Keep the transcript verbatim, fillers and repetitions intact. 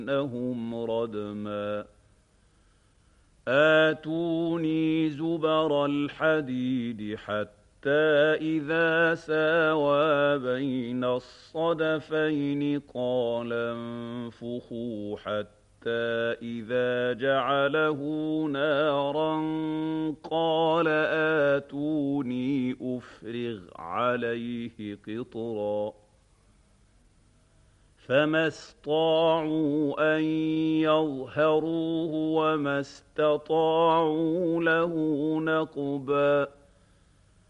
لَآتِيَنَّهُمْ رَدْمًا آتوني زبر الحديد حتى إذا ساوى بين الصدفين قال انفخوا حتى إذا جعله نارا قال آتوني أفرغ عليه قطرا فما استطاعوا أن يظهروه وما استطاعوا له نقبا